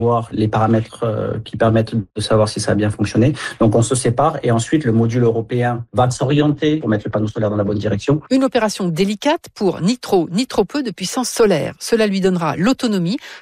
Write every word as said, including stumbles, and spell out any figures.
voir les paramètres euh, qui permettent de savoir si ça a bien fonctionné. Donc on se sépare et ensuite le module européen va s'orienter pour mettre le panneau solaire dans la bonne direction. Une opération délicate pour ni trop ni trop peu de puissance solaire. Cela lui donnera l'autonomie